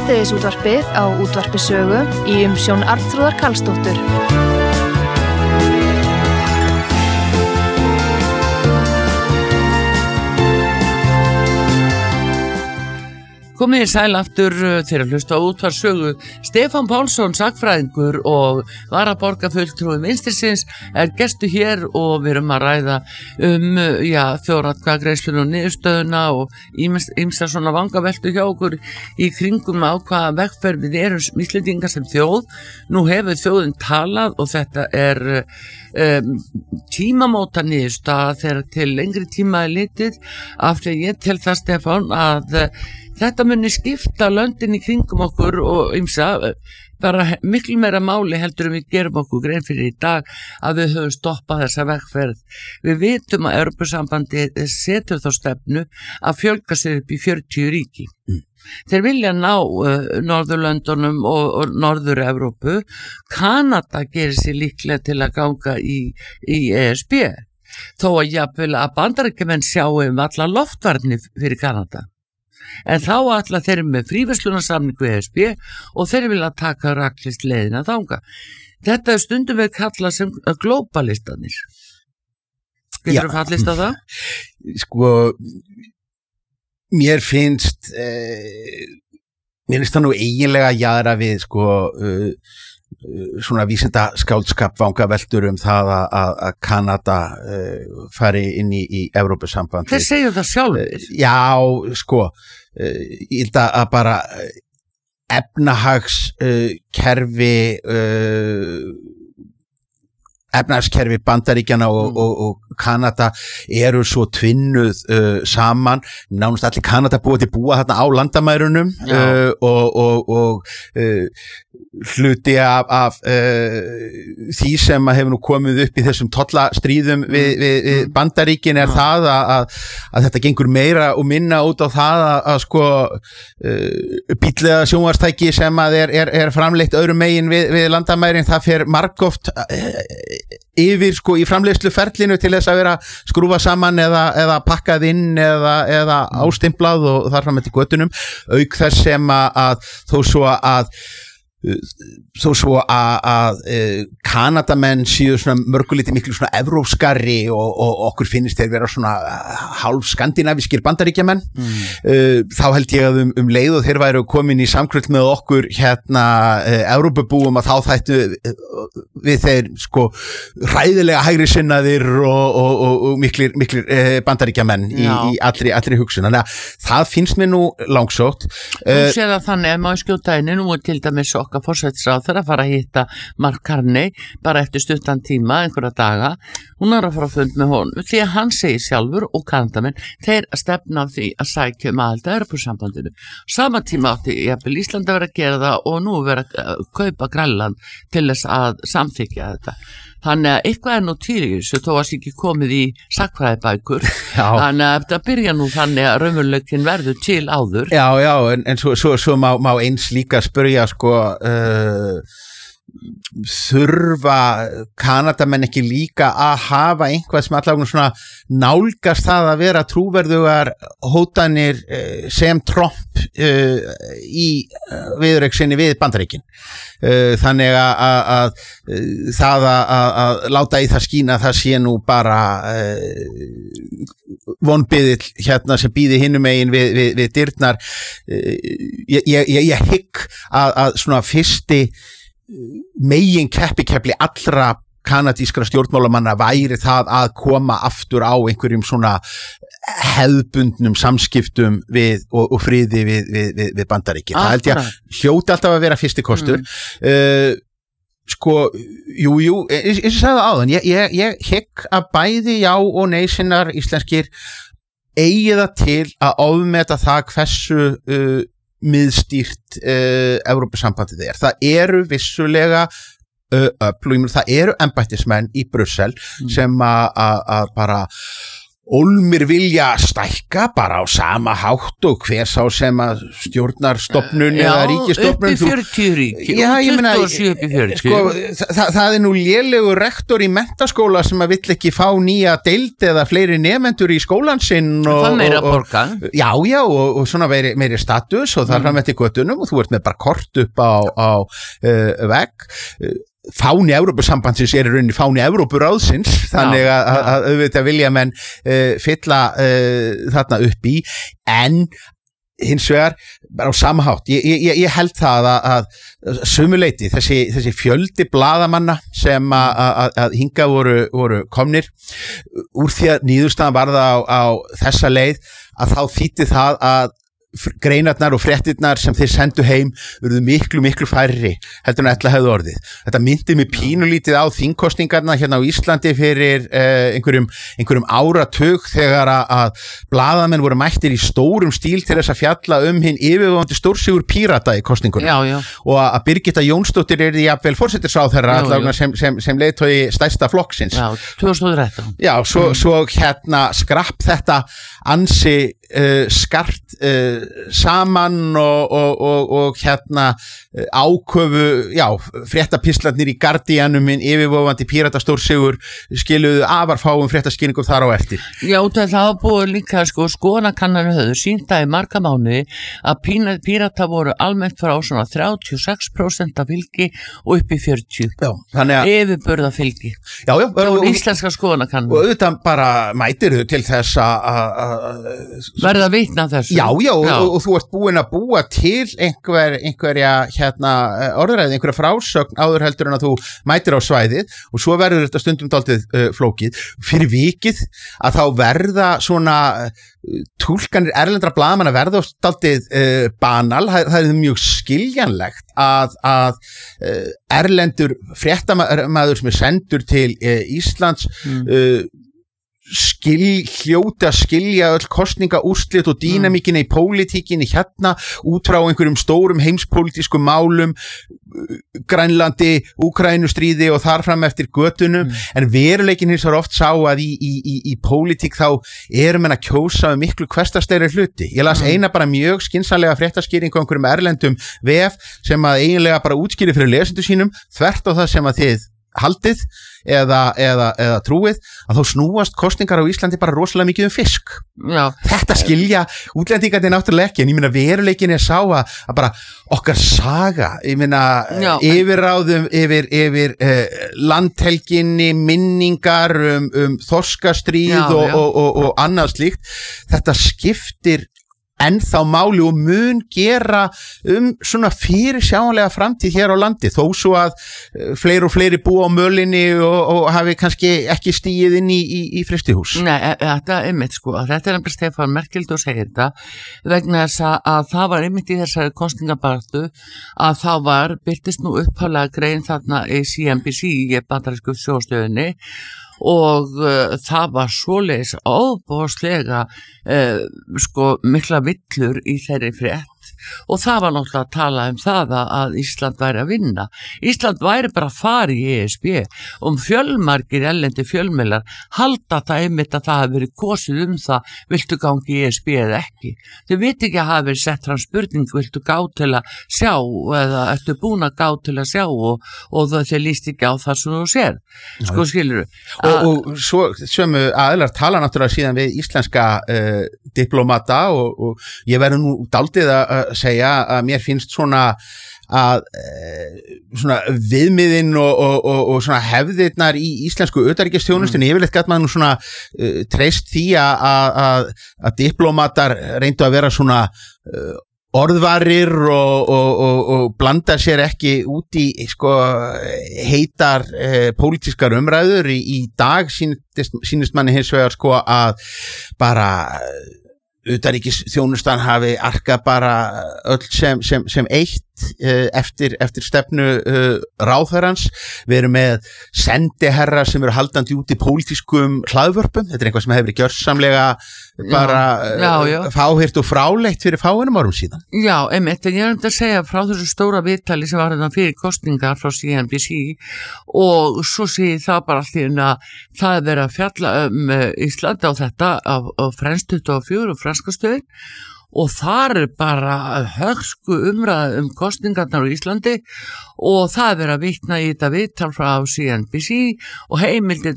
Síðdegisútvarpið á Útvarpi Sögu í umsjón Arnþrúðar Karlsdóttur. Komið sæl aftur þegar hlusta á Útvarp Sögu. Stefán Pálsson, sagnfræðingur og varaborgarfulltrúi Vinstrisins gestur hér og við erum að ræða þjóðaratkvæðagreiðsluna og niðurstöðuna og ýmsa svona vangaveltu hjá okkur í kringum á hvaða vegferð við erum Íslendingar sem þjóð. Nú hefur þjóðin talað og þetta tímamóta niðurstaða þegar til lengri tíma litið af því ég tel það, Stefán, að þetta muni skipta löndin í kringum okkur og ýmsa bara miklu meira máli heldur við gerum okkur grein fyrir í dag að við höfum stoppað þessa vegferð. Við vitum að Evrópusambandið setur þá stefnu að fjölga sér upp í 40 ríki. Þeir vilja ná Norðurlöndunum og Norður-Evrópu. Kanada gerir sér líklega til að ganga í ESB. Þó að jafnvel að Bandaríkjamenn sjáum alla loftvarnir fyrir Kanada. En þá ætla þeir með fríverslunarsamningu ESB og þeir vilja taka raklist leiðina þanga. Þetta stundum við kalla sem globalistanir. Getur þú fallist á það? Sko, mér finnst það nú eiginlega jaðra við svona vísinda skáldskap vangaveltur það að Kanada fari inn í Evrópusambandið. Þeir segja það sjálfur. Já, ég held að bara efnahagskerfi Bandaríkjanna og Kanada eru svo tvinnuð saman, nánast allir Kanada búa þarna á landamærunum og hluti af því sem hefur nú komið upp í þessum tollastríðum við Bandaríkin það að þetta gengur meira og minna út á það að bíllega sjónvarstæki sem að er framleitt öðrum megin við landamærin, það fer margoft yfir í framleiðsluferlinu til þess að vera skrúfa saman eða pakkað inn eða ástimplað og þar fram eftir götunum, auk þess sem að þó svo að Kanadamenn séu svona mörguliti miklu svona evrópskari og okkur finnst þeir vera svona hálf skandinavískir Bandaríkjamenn, þá held ég að leið og þeir væru komin í samkrull með okkur Evrópubúum að þá þættu við þeir hræðilega hægri sinnaðir og miklir Bandaríkjamenn í allri hugsun. Þannig að það finnst mér nú langsótt. Þú séð að þannig að maður skjóta inn nú til dæmis okkar forsætisráðherra að fara að hitta Mark Carney bara eftir stuttan tíma, einhverja daga. Hún að fara að fund með honum því að hann segir sjálfur og Kanadamenn þeir stefna á því að sækja aðild að Evrópusambandinu. Sama tíma átti jafnvel Ísland að vera að gera það og nú vera að kaupa Grænland til þess að samþykkja þetta. Þannig að eitthvað nú til í þessu þó að ekki komið í sagnfræðibækur. Þannig að þetta byrja nú þannig að raunveruleikin verður til áður. Já, en svo má eins líka spyrja þurfa Kanadamenn ekki líka að hafa einhvað sem allavega svona nálgast það að vera trúverðugar hótanir sem Trump í viðuröksinni við Bandaríkin. Þannig að það að láta í það skína það sé nú bara vonbiðill sem býði hinum megin við dyrnar. Ég hygg að svona fyrsti megin keppikefli allra kanadískra stjórnmálamanna væri það að koma aftur á einhverjum svona hefðbundnum samskiptum við og friði við Bandaríkin. Það held ég hljóti alltaf að vera fyrsti kostur. Eins og sagði áðan, ég hygg að bæði já og nei sinnar íslenskir eigi það til að ofmeta það hversu miðstýrt Evrópusambandið það eru vissulega það eru embættismenn í Brussel sem að bara ólmir vilja stækka bara á sama hátt og hver sá sem að stjórnar stofnun eða ríkistofnun. Já, upp í 40 ríki, já, ég meina, 27 upp í 40. Sko, það nú lélegur rektor í menntaskóla sem að vill ekki fá nýja deild eða fleiri nemendur í skólan sinn. Það meira borga. Já, og svona meiri status og það fram eftir göttunum og þú ert með bara kort upp á vegg. Fáni Evrópusambandsins í rauninni fáni Evrópuráðsins, þannig að auðvitað vilja menn fylla þarna upp í, en hins vegar bara á sama hátt, ég held það að sumuleyti þessi fjöldi blaðamanna sem að hingað voru komnir úr því að niðurstaðan varða á þessa leið, að þá þýddi það að greinarnar og fréttirnar sem þeir sendu heim verðu miklu færri heldur en ella hefðu orðið. Þetta myndi mig pínulítið á þingkosningarna hérna á Íslandi fyrir einhverjum áratug þegar að blaðamenn voru mættir í stórum stíl til þess að fjalla hinn yfirvofandi stórsigur Pírata í kosningunum. Og að Birgitta Jónsdóttir yrði jafnvel forsætisráðherra allavega sem leiðtogi stærsta flokksins. Já, 2013. Já, svo skrapp þetta ansi skart saman og áköfu, fréttapislarnir í Guardianum yfirvofandi Pírata stórsigur skiluðu afarfáum fréttaskýringum þar á eftir. Já, það var búið líka skoðanakannanir höfðu sýnda í marga mánuði að Pírata voru almennt frá svona 36% af fylgi og upp í 40%. Já, þannig að yfirburða fylgi. Já. Það voru íslenska skoðanakannanir. Og auðvitað bara mætir þau til þess að verða vitna þessu. Já, og þú ert búin að búa til einhverja orðræði, einhverja frásögn áður heldur en að þú mætir á svæðið og svo verður þetta stundum dálítið flókið. Fyrir vikið að þá verða svona túlkanir erlendra blaðamanna verða dálítið banal. Það er mjög skiljanlegt að erlendur fréttamaður sem er sendur til Íslands hljóti að skilja öll kosningaúrslit og dýnamíkina í pólitíkinni hérna út frá einhverjum stórum heimspólitískum málum, Grænlandi, Úkrænustríði og þar fram eftir götunum, en veruleikin hins vegar oft sá að í pólitík þá erum en að kjósa miklu hversdagslegri hluti. Ég las eina bara mjög skynsamlega fréttaskýringu á einhverjum erlendum vef sem að eiginlega bara útskýri fyrir lesendur sínum þvert á það sem að þið haldið eða trúið, að þá snúast kosningar á Íslandi bara rosalega mikið fisk. Já. Þetta skilja útlendingarnir náttúrulega ekki, en ég meina veruleikin er sá að bara okkar saga, ég meina yfirráðum yfir landhelginni, minningar þorskastríð og annað slíkt, þetta skiptir ennþá máli og mun gera svona fyrirsjáanlega framtíð hér á landi, þó svo að fleiri og fleiri búa á mölinni og hafi kannski ekki stigið inn í frystihús. Nei, þetta er einmitt þetta er nefnilega Stefán Merkild og segir þetta vegna þess að það var einmitt í þessari kosningabaráttu að þá birtist nú upphaflega grein þarna í CNBC í bandarísku sjónvarpsstöðinni og það var svoleiðis ofboðslega mikla villur í þeirri frétt og það var náttúrulega að tala það að Ísland væri að vinna. Ísland væri bara að fara í ESB fjölmargir erlendi fjölmiðlar halda það einmitt að það hafi verið kosið það, viltu gangi í ESB eða ekki. Þau veit ekki að hafi verið sett fram spurning, viltu gá til að sjá eða ertu búin að gá til að sjá og þau líst ekki á það sem þú sér. Skilurðu. Og svo sömu aðilar tala náttúrulega síðan við íslenska diplomata og ég verður nú dálítið að segja að mér finnst svona að svona viðmiðin og svona hefðirnar í íslensku utanríkisþjónustunni yfirleitt gat maður nú svona treyst því að diplomatar reyndu að vera svona orðvarir og blanda sér ekki út í heitar pólitískar umræður. Í dag sýnist manni hins vegar að bara utanríkisþjónustan hafi arkað bara öll sem eitt eftir stefnu ráðherrans. Við erum með sendiherra sem eru haldandi út í pólitískum hlaðvörpum. Þetta eitthvað sem hefur verið gjörsamlega bara fáheyrt og fráleitt fyrir fáeinum árum síðan. Já, einmitt, en ég að segja frá þessu stóra viðtali sem var þetta fyrir kosningar frá CNBC og svo sé það bara allir að það er verið að fjalla Íslandi á þetta á Frens 24 og Franskastöðin og þar er bara högsku umræða kosningarnar á Íslandi og það er verið að vitna í þetta viðtal frá CNBC og heimildin